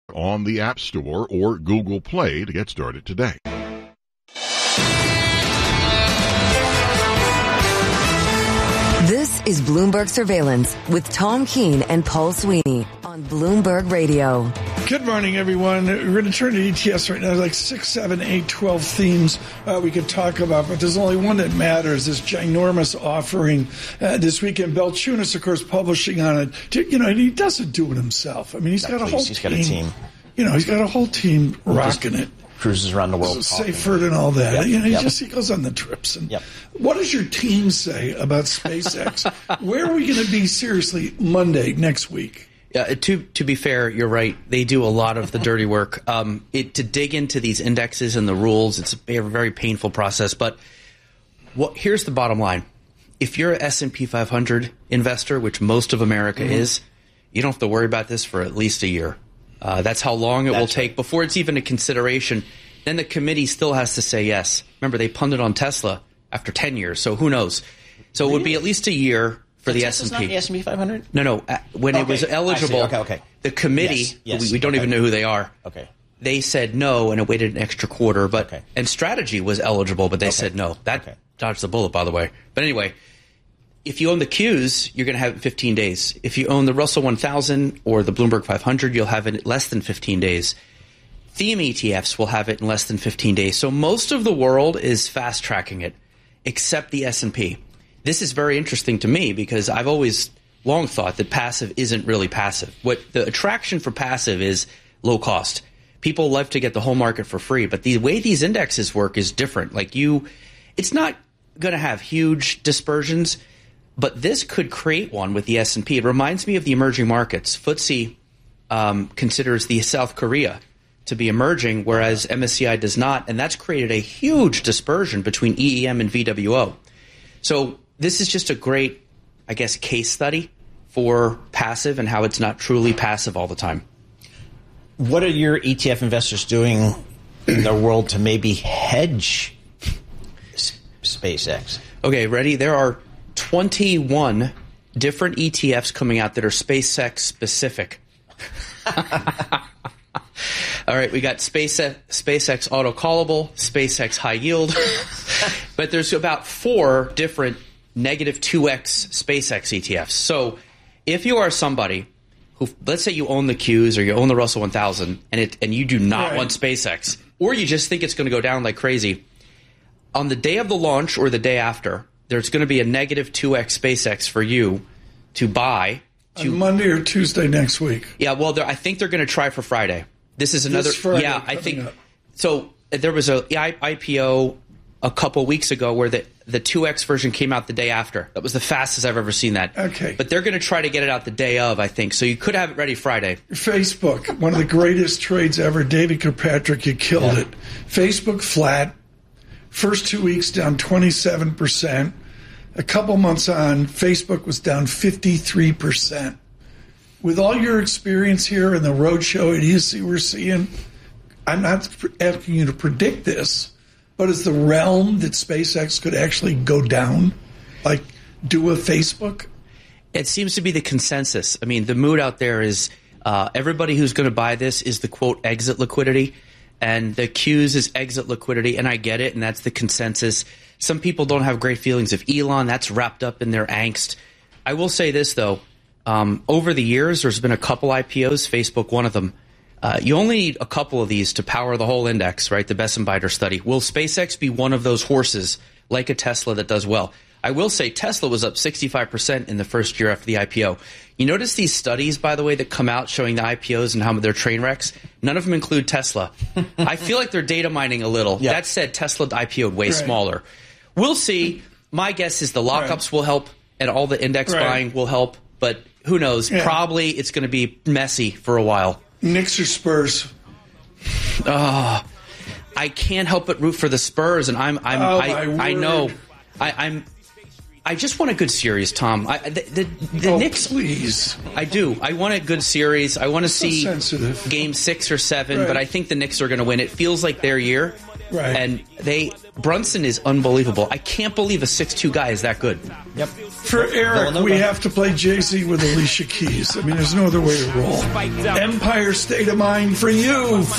on the App Store or Google Play to get started today. This is Bloomberg Surveillance with Tom Keene and Paul Sweeney on Bloomberg Radio. Good morning, everyone. We're going to turn to ETFs right now. There's like 6, 7, 8, 12 themes we could talk about, but there's only one that matters, this ginormous offering this weekend. Balchunas, of course, publishing on it. You know, he doesn't do it himself. I mean, he's got a whole team. He's got a team. You know, he's got a whole team rocking it. Cruises around the world. Seifert and all that. Yep. You know, he goes on the trips. And what does your team say about SpaceX? Where are we going to be, seriously, Monday next week? To be fair, you're right. They do a lot of the dirty work. To dig into these indexes and the rules, it's a very painful process. But here's the bottom line. If you're an S&P 500 investor, which most of America is, you don't have to worry about this for at least a year. That's how long it will take before it's even a consideration. Then the committee still has to say yes. Remember, they punted on Tesla after 10 years, so who knows? So it would be at least a year for the S&P. Not the S&P 500? No. When it was eligible, the committee, we don't even know who they are. They said no, and it waited an extra quarter. And Strategy was eligible, but they said no. That dodged the bullet, by the way. But anyway, if you own the Qs, you're going to have it in 15 days. If you own the Russell 1000 or the Bloomberg 500, you'll have it in less than 15 days. Theme ETFs will have it in less than 15 days. So most of the world is fast-tracking it, except the S&P. This is very interesting to me because I've always long thought that passive isn't really passive. What the attraction for passive is low cost. People love to get the whole market for free, but the way these indexes work is different. It's not going to have huge dispersions. But this could create one with the S&P. It reminds me of the emerging markets. FTSE considers the South Korea to be emerging, whereas MSCI does not. And that's created a huge dispersion between EEM and VWO. So this is just a great, I guess, case study for passive and how it's not truly passive all the time. What are your ETF investors doing in their world to maybe hedge SpaceX? Okay, ready? There are 21 different ETFs coming out that are SpaceX specific. All right, we got SpaceX auto callable, SpaceX high yield, but there's about 4 different negative 2x SpaceX ETFs. So if you are somebody who, let's say you own the Qs or you own the Russell 1000 and you do not want SpaceX, or you just think it's going to go down like crazy, on the day of the launch or the day after, there's going to be a negative 2x SpaceX for you to buy. On Monday or Tuesday next week. Yeah, well, I think they're going to try for Friday. This is another. Friday I think. So there was a IPO a couple weeks ago where the 2x version came out the day after. That was the fastest I've ever seen that. Okay. But they're going to try to get it out the day of, I think. So you could have it ready Friday. Facebook, one of the greatest trades ever. David Kirkpatrick, you killed it. Facebook flat. First 2 weeks down 27%. A couple months on, Facebook was down 53%. With all your experience here in the roadshow idiocy we're seeing, I'm not asking you to predict this, but is the realm that SpaceX could actually go down, like do a Facebook? It seems to be the consensus. I mean, the mood out there is everybody who's going to buy this is the, quote, exit liquidity. And the Qs is exit liquidity, and I get it, and that's the consensus. Some people don't have great feelings of Elon. That's wrapped up in their angst. I will say this, though. Over the years, there's been a couple IPOs, Facebook one of them. You only need a couple of these to power the whole index, right? The Besson-Beider study. Will SpaceX be one of those horses, like a Tesla, that does well? I will say Tesla was up 65% in the first year after the IPO. You notice these studies, by the way, that come out showing the IPOs and how they're train wrecks? None of them include Tesla. I feel like they're data mining a little. Yeah. That said, Tesla IPO'd way smaller. We'll see. My guess is the lockups will help and all the index buying will help. But who knows? Yeah. Probably it's going to be messy for a while. Knicks or Spurs? I can't help but root for the Spurs, and I know. I just want a good series, Tom. The Knicks, please. I do. I want a good series. I want to see game 6 or 7, but I think the Knicks are going to win. It feels like their year. Right. And Brunson is unbelievable. I can't believe a 6'2" guy is that good. Yep. For Eric, we have to play Jay-Z with Alicia Keys. I mean, there's no other way to roll. Empire State of Mind for you.